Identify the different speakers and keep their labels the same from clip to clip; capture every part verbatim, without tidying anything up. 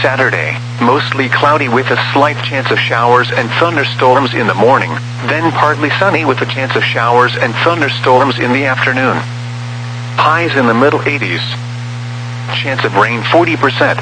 Speaker 1: Saturday, mostly cloudy with a slight chance of showers and thunderstorms in the morning, then partly sunny with a chance of showers and thunderstorms in the afternoon. Highs in the middle eighties. Chance of rain forty percent.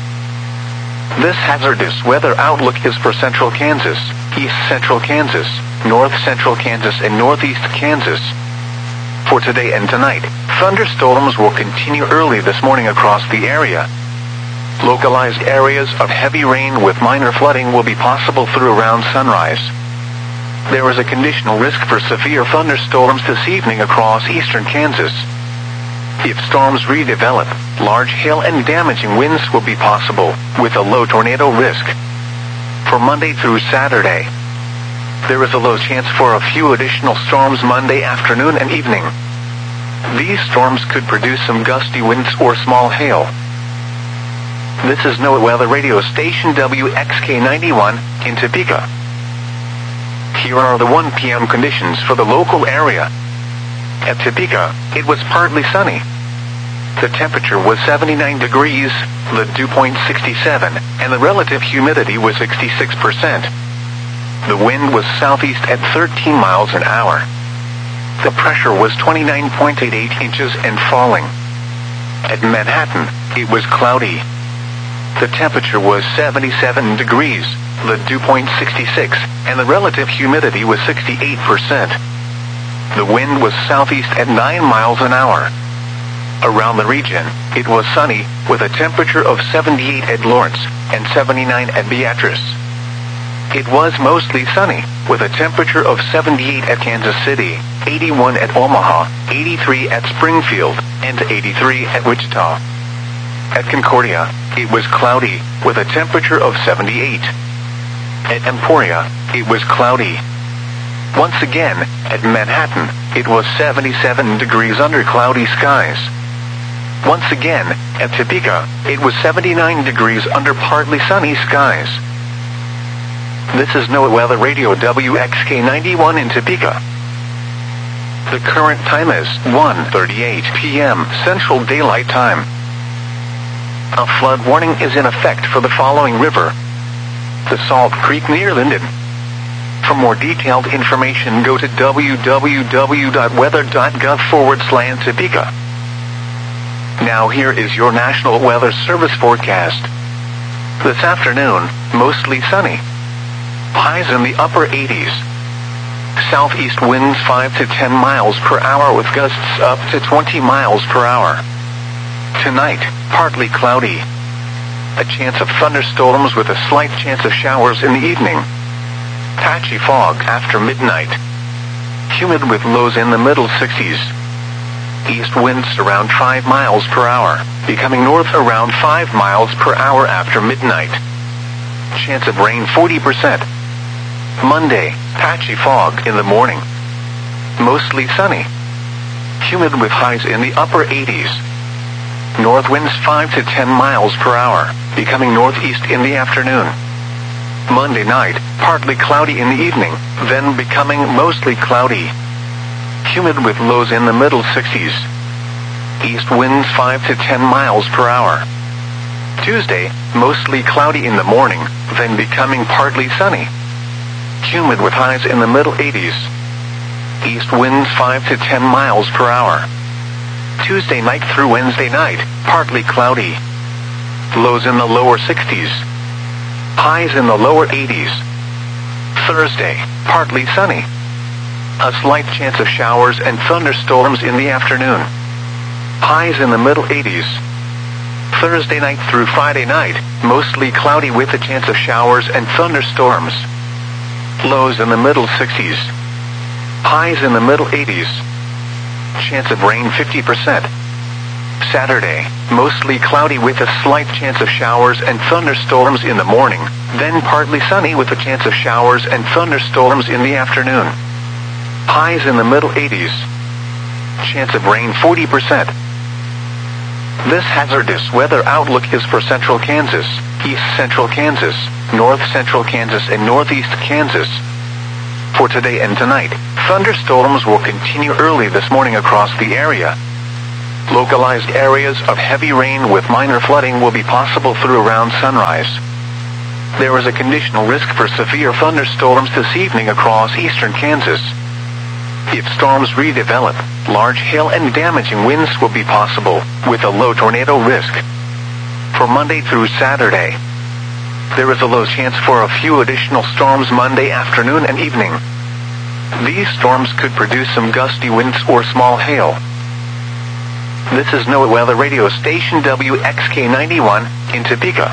Speaker 1: This hazardous weather outlook is for central Kansas, east central Kansas, north central Kansas and northeast Kansas. For today and tonight, thunderstorms will continue early this morning across the area. Localized areas of heavy rain with minor flooding will be possible through around sunrise. There is a conditional risk for severe thunderstorms this evening across eastern Kansas. If storms redevelop, large hail and damaging winds will be possible, with a low tornado risk. For Monday through Saturday, there is a low chance for a few additional storms Monday afternoon and evening. These storms could produce some gusty winds or small hail. This is NOAA Weather Radio Station W X K ninety-one in Topeka. Here are the one p m conditions for the local area. At Topeka, it was partly sunny. The temperature was seventy-nine degrees, the dew point sixty-seven, and the relative humidity was sixty-six percent. The wind was southeast at thirteen miles an hour. The pressure was twenty-nine point eight eight inches and falling. At Manhattan, it was cloudy. The temperature was seventy-seven degrees, the dew point sixty-six, and the relative humidity was sixty-eight percent. The wind was southeast at nine miles an hour. Around the region, it was sunny, with a temperature of seventy-eight at Lawrence and seventy-nine at Beatrice. It was mostly sunny, with a temperature of seventy-eight at Kansas City, eighty-one at Omaha, eighty-three at Springfield, and eighty-three at Wichita. At Concordia, it was cloudy, with a temperature of seventy-eight. At Emporia, it was cloudy. Once again, at Manhattan, it was seventy-seven degrees under cloudy skies. Once again, at Topeka, it was seventy-nine degrees under partly sunny skies. This is NOAA Weather Radio W X K ninety-one in Topeka. The current time is one thirty-eight p m Central Daylight Time. A flood warning is in effect for the following river: the Salt Creek near Linden. For more detailed information, go to w w w dot weather dot gov forward slash Topeka. Now here is your National Weather Service forecast. This afternoon, mostly sunny. Highs in the upper eighties. Southeast winds five to ten miles per hour with gusts up to twenty miles per hour. Tonight, partly cloudy. A chance of thunderstorms with a slight chance of showers in the evening. Patchy fog after midnight. Humid with lows in the middle sixties. East winds around five miles per hour, becoming north around five miles per hour after midnight. Chance of rain forty percent. Monday, patchy fog in the morning. Mostly sunny. Humid with highs in the upper eighties. North winds five to ten miles per hour, becoming northeast in the afternoon. Monday night, partly cloudy in the evening, then becoming mostly cloudy. Humid with lows in the middle sixties. East winds five to ten miles per hour. Tuesday, mostly cloudy in the morning, then becoming partly sunny. Humid with highs in the middle eighties. East winds five to ten miles per hour. Tuesday night through Wednesday night, partly cloudy. Lows in the lower sixties. Highs in the lower eighties. Thursday, partly sunny. A slight chance of showers and thunderstorms in the afternoon. Highs in the middle eighties. Thursday night through Friday night, mostly cloudy with a chance of showers and thunderstorms. Lows in the middle sixties. Highs in the middle eighties. Chance of rain fifty percent. Saturday, mostly cloudy with a slight chance of showers and thunderstorms in the morning, then partly sunny with a chance of showers and thunderstorms in the afternoon. Highs in the middle eighties. Chance of rain forty percent. This hazardous weather outlook is for central Kansas, east central Kansas, north central Kansas, and northeast Kansas. For today and tonight, thunderstorms will continue early this morning across the area. Localized areas of heavy rain with minor flooding will be possible through around sunrise. There is a conditional risk for severe thunderstorms this evening across eastern Kansas. If storms redevelop, large hail and damaging winds will be possible, with a low tornado risk. For Monday through Saturday, there is a low chance for a few additional storms Monday afternoon and evening. These storms could produce some gusty winds or small hail. This is NOAA Weather Radio Station W X K ninety-one in Topeka.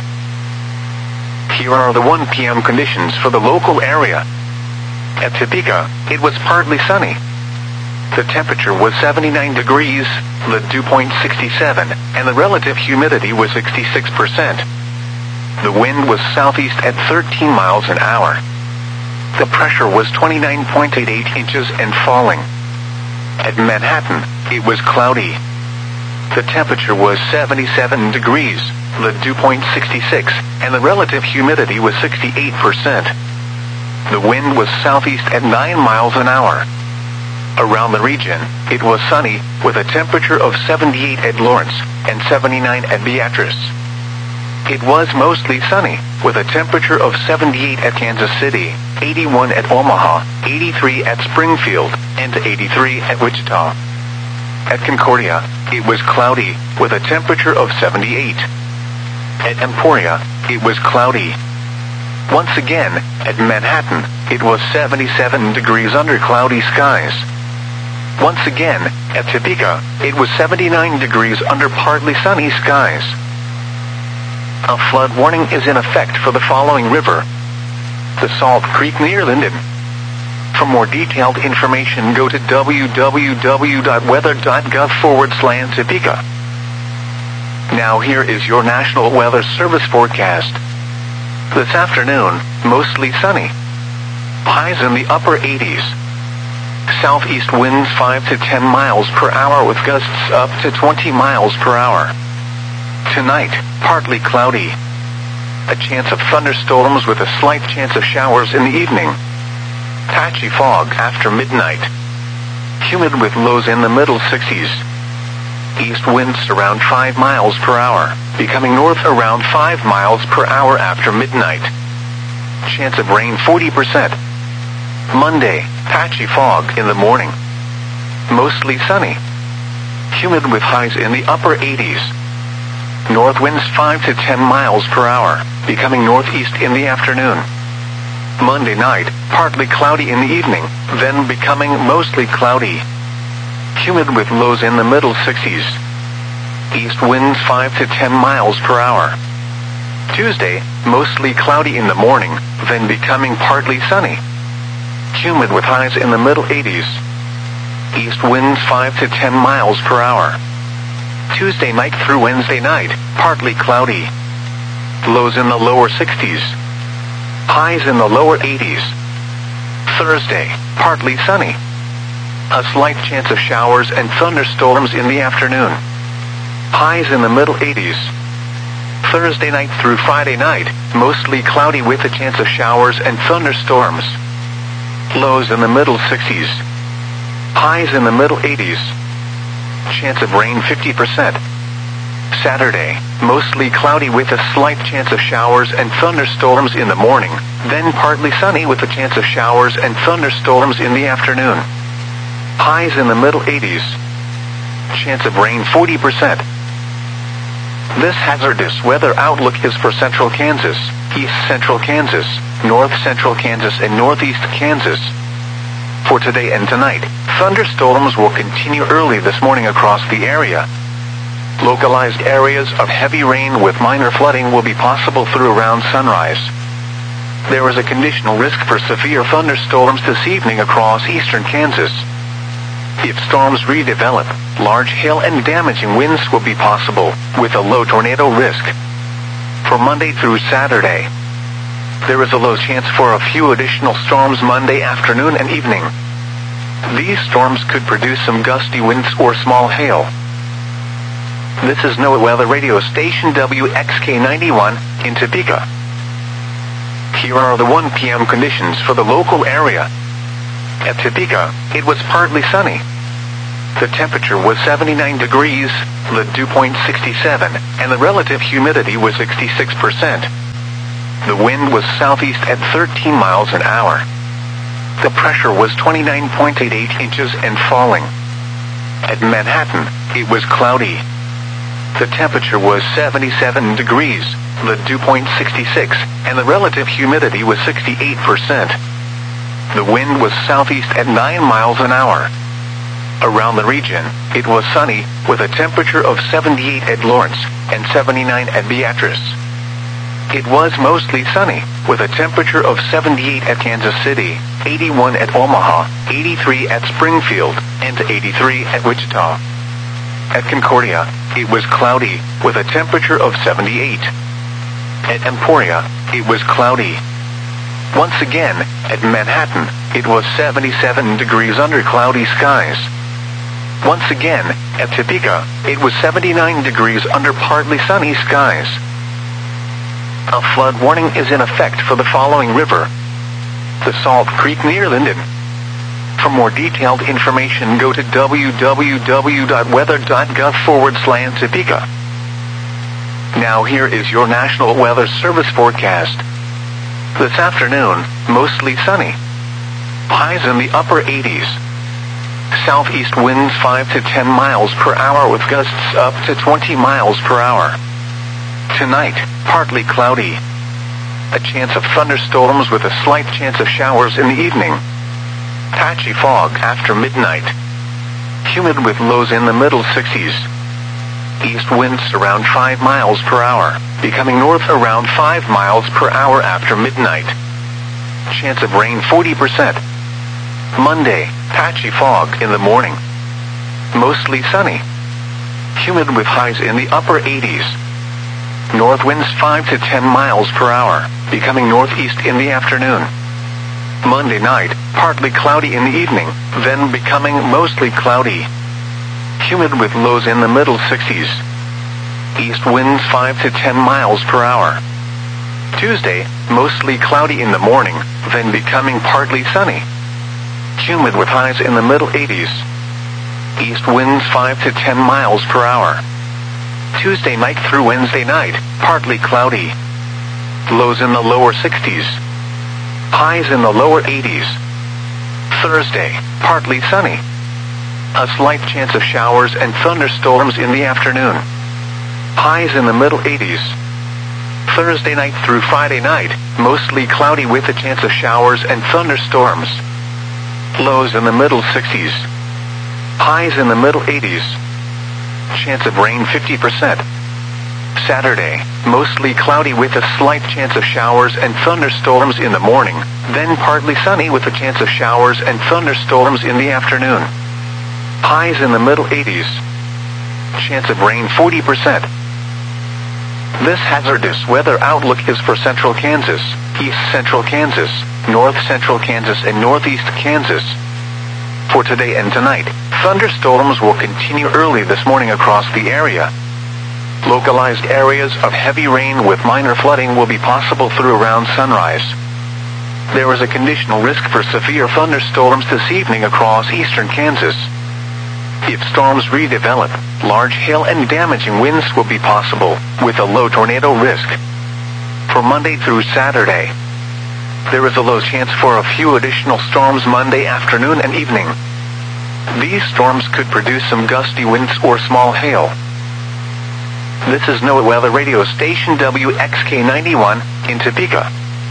Speaker 1: Here are the one p m conditions for the local area. At Topeka, it was partly sunny. The temperature was seventy-nine degrees, the dew point sixty-seven, and the relative humidity was sixty-six percent. The wind was southeast at thirteen miles an hour. The pressure was twenty-nine point eight eight inches and falling. At Manhattan, it was cloudy. The temperature was seventy-seven degrees, the dew point sixty-six, and the relative humidity was sixty-eight percent. The wind was southeast at nine miles an hour. Around the region, it was sunny, with a temperature of seventy-eight at Lawrence and seventy-nine at Beatrice. It was mostly sunny, with a temperature of seventy-eight at Kansas City, eighty-one at Omaha, eighty-three at Springfield, and eighty-three at Wichita. At Concordia, it was cloudy, with a temperature of seventy-eight. At Emporia, it was cloudy. Once again, at Manhattan, it was seventy-seven degrees under cloudy skies. Once again, at Topeka, it was seventy-nine degrees under partly sunny skies. A flood warning is in effect for the following river: the Salt Creek near Linden. For more detailed information, go to w w w dot weather dot gov forward slash Topeka. Now here is your National Weather Service forecast. This afternoon, mostly sunny. Highs in the upper eighties. Southeast winds five to ten miles per hour with gusts up to twenty miles per hour. Tonight, partly cloudy. A chance of thunderstorms with a slight chance of showers in the evening. Patchy fog after midnight. Humid with lows in the middle sixties. East winds around five miles per hour, becoming north around five miles per hour after midnight. Chance of rain forty percent. Monday, patchy fog in the morning. Mostly sunny. Humid with highs in the upper eighties. North winds five to ten miles per hour, becoming northeast in the afternoon. Monday night, partly cloudy in the evening, then becoming mostly cloudy. Humid with lows in the middle sixties. East winds five to ten miles per hour. Tuesday, mostly cloudy in the morning, then becoming partly sunny. Humid with highs in the middle eighties. East winds five to ten miles per hour. Tuesday night through Wednesday night, partly cloudy. Lows in the lower sixties. Highs in the lower eighties. Thursday, partly sunny. A slight chance of showers and thunderstorms in the afternoon. Highs in the middle eighties. Thursday night through Friday night, mostly cloudy with a chance of showers and thunderstorms. Lows in the middle sixties. Highs in the middle eighties. Chance of rain fifty percent. Saturday, mostly cloudy with a slight chance of showers and thunderstorms in the morning, then partly sunny with a chance of showers and thunderstorms in the afternoon. Highs in the middle eighties. Chance of rain forty percent. This hazardous weather outlook is for central Kansas, east central Kansas, north central Kansas, and northeast Kansas. For today and tonight, thunderstorms will continue early this morning across the area. Localized areas of heavy rain with minor flooding will be possible through around sunrise. There is a conditional risk for severe thunderstorms this evening across eastern Kansas. If storms redevelop, large hail and damaging winds will be possible, with a low tornado risk. For Monday through Saturday, there is a low chance for a few additional storms Monday afternoon and evening. These storms could produce some gusty winds or small hail. This is NOAA Weather Radio Station W X K ninety-one in Topeka. Here are the one p m conditions for the local area. At Topeka, it was partly sunny. The temperature was seventy-nine degrees, the dew point sixty-seven, and the relative humidity was sixty-six percent. The wind was southeast at thirteen miles an hour. The pressure was twenty-nine point eight eight inches and falling. At Manhattan, it was cloudy. The temperature was seventy-seven degrees, the dew point sixty-six, and the relative humidity was sixty-eight percent. The wind was southeast at nine miles an hour. Around the region, it was sunny, with a temperature of seventy-eight at Lawrence and seventy-nine at Beatrice. It was mostly sunny, with a temperature of seventy-eight at Kansas City, eighty-one at Omaha, eighty-three at Springfield, and eighty-three at Wichita. At Concordia, it was cloudy, with a temperature of seventy-eight. At Emporia, it was cloudy. Once again, at Manhattan, it was seventy-seven degrees under cloudy skies. Once again, at Topeka, it was seventy-nine degrees under partly sunny skies. A flood warning is in effect for the following river: the Salt Creek near Linden. For more detailed information, go to w w w dot weather dot gov forward slash Topeka. Now here is your National Weather Service forecast. This afternoon, mostly sunny. Highs in the upper eighties. Southeast winds five to ten miles per hour with gusts up to twenty miles per hour. Tonight, partly cloudy. A chance of thunderstorms with a slight chance of showers in the evening. Patchy fog after midnight. Humid with lows in the middle sixties. East winds around five miles per hour, becoming north around five miles per hour after midnight. Chance of rain forty percent. Monday, patchy fog in the morning. Mostly sunny. Humid with highs in the upper eighties. North winds five to ten miles per hour, becoming northeast in the afternoon. Monday night, partly cloudy in the evening, then becoming mostly cloudy. Humid with lows in the middle sixties. East winds five to ten miles per hour. Tuesday, mostly cloudy in the morning, then becoming partly sunny. Humid with highs in the middle eighties. East winds five to ten miles per hour. Tuesday night through Wednesday night, partly cloudy. Lows in the lower sixties. Highs in the lower eighties. Thursday, partly sunny. A slight chance of showers and thunderstorms in the afternoon. Highs in the middle eighties. Thursday night through Friday night, mostly cloudy with a chance of showers and thunderstorms. Lows in the middle sixties. Highs in the middle eighties. Chance of rain fifty percent. Saturday, mostly cloudy with a slight chance of showers and thunderstorms in the morning, then partly sunny with a chance of showers and thunderstorms in the afternoon. Highs in the middle eighties. Chance of rain forty percent. This hazardous weather outlook is for central Kansas, east central Kansas, north central Kansas, and northeast Kansas. For today and tonight, thunderstorms will continue early this morning across the area. Localized areas of heavy rain with minor flooding will be possible through around sunrise. There is a conditional risk for severe thunderstorms this evening across eastern Kansas. If storms redevelop, large hail and damaging winds will be possible, with a low tornado risk. For Monday through Saturday, there is a low chance for a few additional storms Monday afternoon and evening. These storms could produce some gusty winds or small hail. This is NOAA Weather Radio Station W X K ninety-one in Topeka.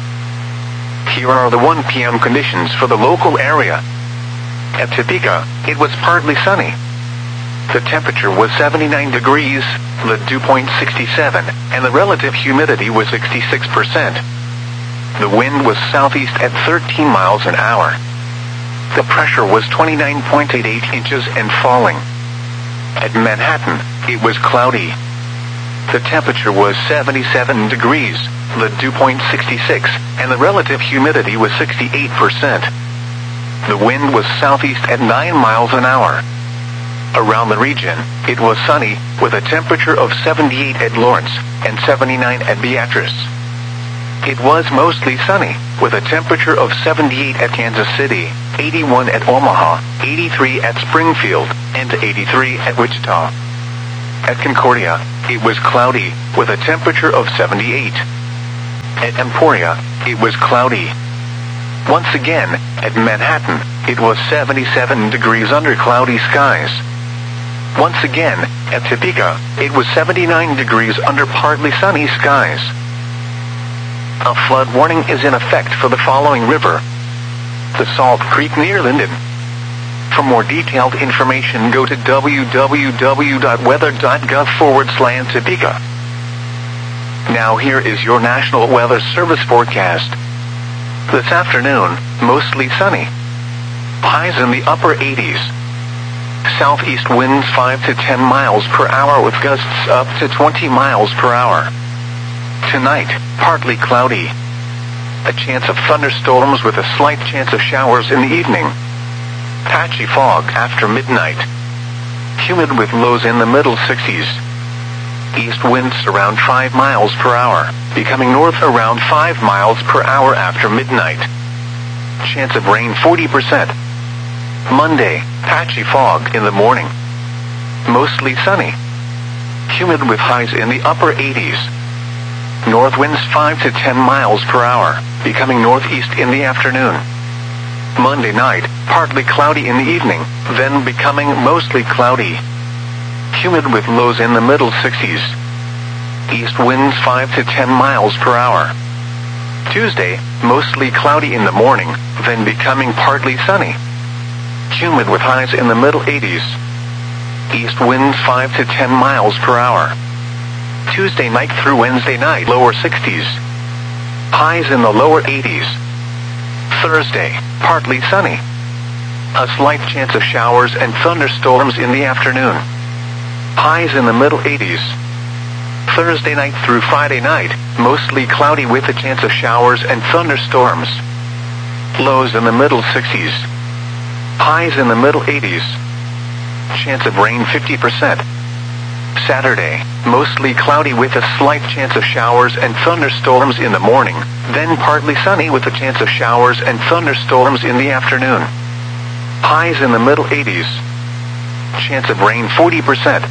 Speaker 1: Here are the one p m conditions for the local area. At Topeka, it was partly sunny. The temperature was seventy-nine degrees, the dew point sixty-seven, and the relative humidity was sixty-six percent. The wind was southeast at thirteen miles an hour. The pressure was twenty-nine point eight eight inches and falling. At Manhattan, it was cloudy. The temperature was seventy-seven degrees, the dew point sixty-six, and the relative humidity was sixty-eight percent. The wind was southeast at nine miles an hour. Around the region, it was sunny, with a temperature of seventy-eight at Lawrence and seventy-nine at Beatrice. it was mostly sunny, with a temperature of seventy-eight at Kansas City, eighty-one at Omaha, eighty-three at Springfield, and eighty-three at Wichita. At Concordia, it was cloudy, with a temperature of seventy-eight. At Emporia, it was cloudy. Once again, at Manhattan, it was seventy-seven degrees under cloudy skies. Once again, at Topeka, it was seventy-nine degrees under partly sunny skies. A flood warning is in effect for the following river: the Salt Creek near Linden. For more detailed information, go to w w w dot weather dot gov forward slash Topeka. Now here is your National Weather Service forecast. This afternoon, mostly sunny. Highs in the upper eighties. Southeast winds five to ten miles per hour with gusts up to twenty miles per hour. Tonight, partly cloudy. A chance of thunderstorms with a slight chance of showers in the evening. Patchy fog after midnight. Humid with lows in the middle sixties. East winds around five miles per hour, becoming north around five miles per hour after midnight. Chance of rain forty percent. Monday, patchy fog in the morning. Mostly sunny. Humid with highs in the upper eighties. North winds five to ten miles per hour, becoming northeast in the afternoon. Monday night, partly cloudy in the evening, then becoming mostly cloudy. Humid with lows in the middle sixties. East winds five to ten miles per hour. Tuesday, mostly cloudy in the morning, then becoming partly sunny. Humid with highs in the middle eighties. East winds five to ten miles per hour. Tuesday night through Wednesday night, lower sixties. Highs in the lower eighties. Thursday, partly sunny. A slight chance of showers and thunderstorms in the afternoon. Highs in the middle eighties. Thursday night through Friday night, mostly cloudy with a chance of showers and thunderstorms. Lows in the middle sixties. Highs in the middle eighties. Chance of rain fifty percent. Saturday, mostly cloudy with a slight chance of showers and thunderstorms in the morning, then partly sunny with a chance of showers and thunderstorms in the afternoon. Highs in the middle eighties. Chance of rain forty percent.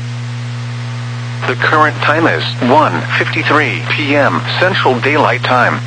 Speaker 1: The current time is one fifty-three p m Central Daylight Time.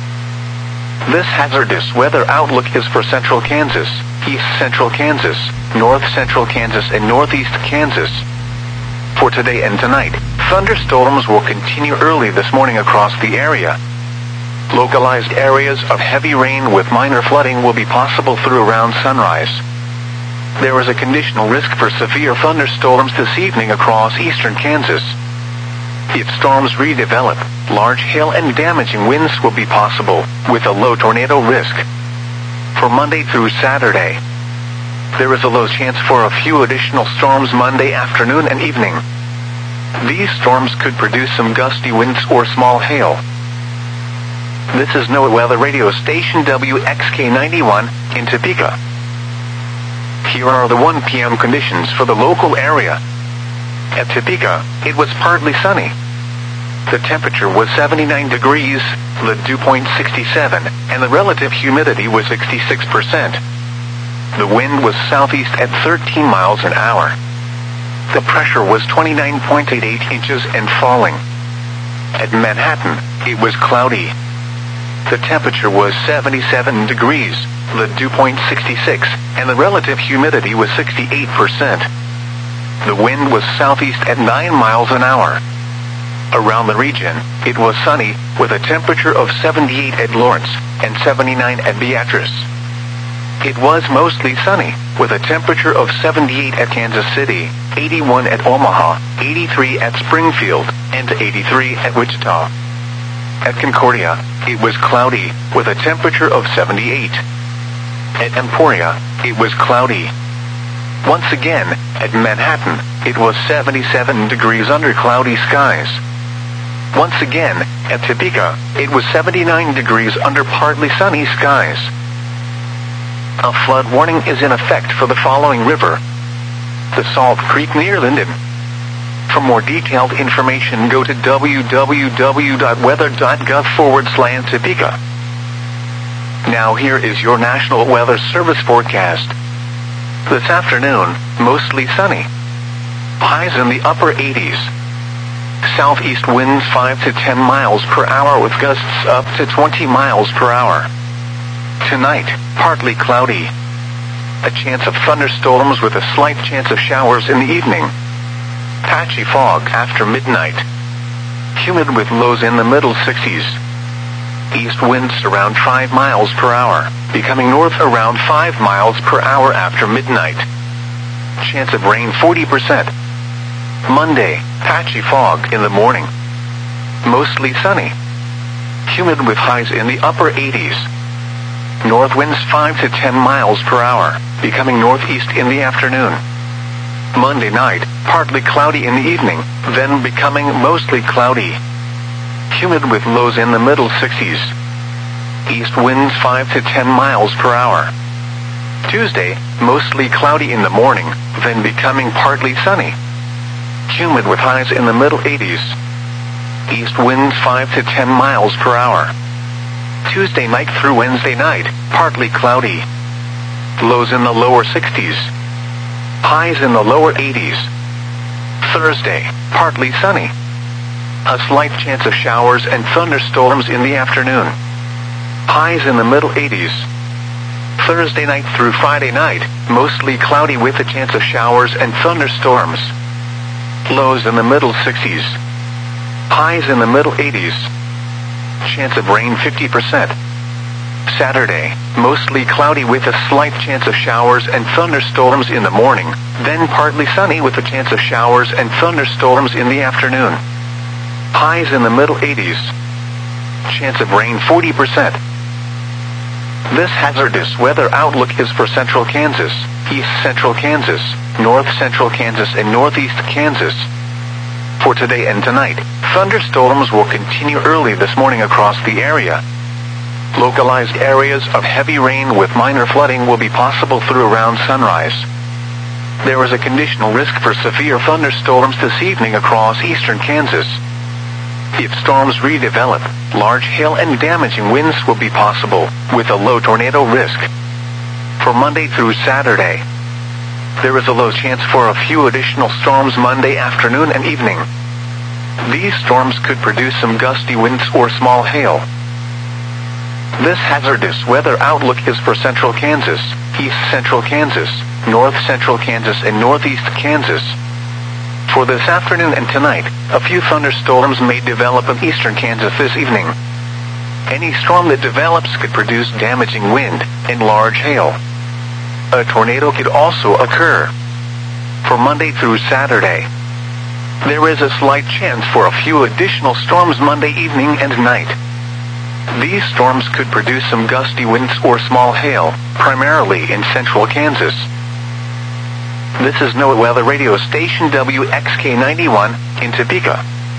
Speaker 1: This hazardous weather outlook is for central Kansas, east central Kansas, north central Kansas, and northeast Kansas. For today and tonight, thunderstorms will continue early this morning across the area. Localized areas of heavy rain with minor flooding will be possible through around sunrise. There is a conditional risk for severe thunderstorms this evening across eastern Kansas. If storms redevelop, large hail and damaging winds will be possible, with a low tornado risk. For Monday through Saturday, there is a low chance for a few additional storms Monday afternoon and evening. These storms could produce some gusty winds or small hail. This is NOAA Weather Radio Station W X K ninety-one in Topeka. Here are the one p m conditions for the local area. At Topeka, it was partly sunny. The temperature was seventy-nine degrees, the dew point sixty-seven, and the relative humidity was sixty-six percent. The wind was southeast at thirteen miles an hour. The pressure was twenty-nine point eight eight inches and falling. At Manhattan, it was cloudy. The temperature was seventy-seven degrees, the dew point sixty-six, and the relative humidity was sixty-eight percent. The wind was southeast at nine miles an hour. Around the region, it was sunny, with a temperature of seventy-eight at Lawrence and seventy-nine at Beatrice. It was mostly sunny, with a temperature of seventy-eight at Kansas City, eighty-one at Omaha, eighty-three at Springfield, and eighty-three at Wichita. At Concordia, it was cloudy, with a temperature of seventy-eight. At Emporia, it was cloudy. Once again, at Manhattan, it was seventy-seven degrees under cloudy skies. Once again, at Topeka, it was seventy-nine degrees under partly sunny skies. A flood warning is in effect for the following river: the Salt Creek near Linden. For more detailed information, go to w w w dot weather dot gov forward slash Topeka. Now here is your National Weather Service forecast. This afternoon, mostly sunny. Highs in the upper eighties. Southeast winds five to ten miles per hour with gusts up to twenty miles per hour. Tonight, partly cloudy. A chance of thunderstorms with a slight chance of showers in the evening. Patchy fog after midnight. Humid with lows in the middle sixties. East winds around five miles per hour, becoming north around five miles per hour after midnight. Chance of rain forty percent. Monday, patchy fog in the morning. Mostly sunny. Humid with highs in the upper eighties. North winds five to ten miles per hour, becoming northeast in the afternoon. Monday night, partly cloudy in the evening, then becoming mostly cloudy. Humid with lows in the middle sixties. East winds five to ten miles per hour. Tuesday, mostly cloudy in the morning, then becoming partly sunny. Humid with highs in the middle eighties. East winds five to ten miles per hour. Tuesday night through Wednesday night, partly cloudy. Lows in the lower sixties. Highs in the lower eighties. Thursday, partly sunny. A slight chance of showers and thunderstorms in the afternoon. Highs in the middle eighties. Thursday night through Friday night, mostly cloudy with a chance of showers and thunderstorms. Lows in the middle sixties. Highs in the middle eighties. Chance of rain fifty percent. Saturday, mostly cloudy with a slight chance of showers and thunderstorms in the morning, then partly sunny with a chance of showers and thunderstorms in the afternoon. Highs in the middle eighties. Chance of rain forty percent. This hazardous weather outlook is for central Kansas, east central Kansas, north central Kansas and northeast Kansas. For today and tonight, thunderstorms will continue early this morning across the area. Localized areas of heavy rain with minor flooding will be possible through around sunrise. There is a conditional risk for severe thunderstorms this evening across eastern Kansas. If storms redevelop, large hail and damaging winds will be possible, with a low tornado risk. For Monday through Saturday, there is a low chance for a few additional storms Monday afternoon and evening. These storms could produce some gusty winds or small hail. This hazardous weather outlook is for central Kansas, east central Kansas, north central Kansas and northeast Kansas. For this afternoon and tonight, a few thunderstorms may develop in eastern Kansas this evening. Any storm that develops could produce damaging wind and large hail. A tornado could also occur. For Monday through Saturday, there is a slight chance for a few additional storms Monday evening and night. These storms could produce some gusty winds or small hail, primarily in central Kansas. This is NOAA Weather Radio Station W X K ninety-one in Topeka.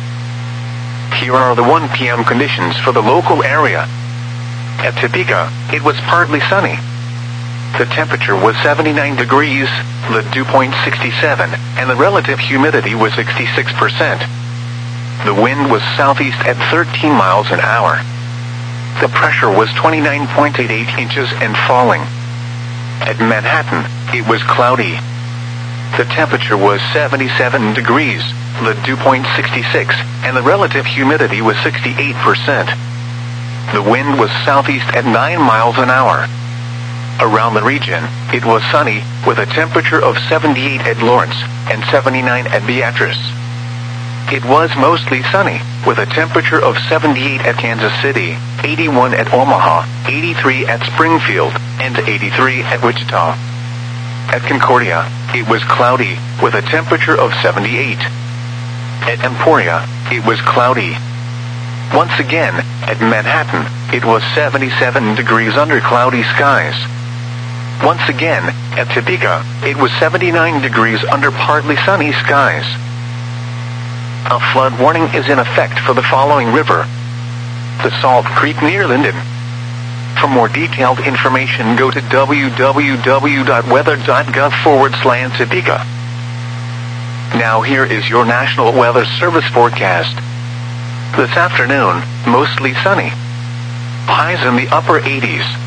Speaker 1: Here are the one p m conditions for the local area. At Topeka, it was partly sunny. The temperature was seventy-nine degrees, the dew point sixty-seven, and the relative humidity was sixty-six percent. The wind was southeast at thirteen miles an hour. The pressure was twenty-nine point eight eight inches and falling. At Manhattan, it was cloudy. The temperature was seventy-seven degrees, the dew point sixty-six, and the relative humidity was sixty-eight percent. The wind was southeast at nine miles an hour. Around the region, it was sunny, with a temperature of seventy-eight at Lawrence and seventy-nine at Beatrice. It was mostly sunny, with a temperature of seventy-eight at Kansas City, eighty-one at Omaha, eighty-three at Springfield, and eighty-three at Wichita. At Concordia, it was cloudy, with a temperature of seventy-eight. At Emporia, it was cloudy. Once again, at Manhattan, it was seventy-seven degrees under cloudy skies. Once again, at Topeka, it was seventy-nine degrees under partly sunny skies. A flood warning is in effect for the following river: the Salt Creek near Linden. For more detailed information, go to w w w dot weather dot gov forward slash Topeka. Now here is your National Weather Service forecast. This afternoon, mostly sunny. Highs in the upper eighties.